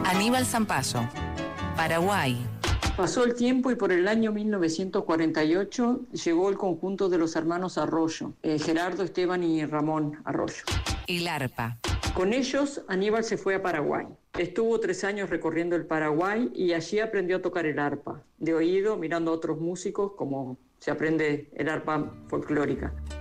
Aníbal Zampayo, Paraguay. Pasó el tiempo y por el año 1948 llegó el conjunto de los hermanos Arroyo, Gerardo, Esteban y Ramón Arroyo. El arpa. Con ellos, Aníbal se fue a Paraguay. Estuvo 3 años recorriendo el Paraguay y allí aprendió a tocar el arpa, de oído, mirando a otros músicos, como se aprende el arpa folclórica.